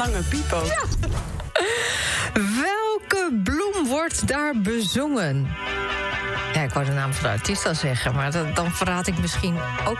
lange piep ook. Ja. Welke bloem wordt daar bezongen? Ja, ik wou de naam van de artiest al zeggen, maar dan verraad ik misschien ook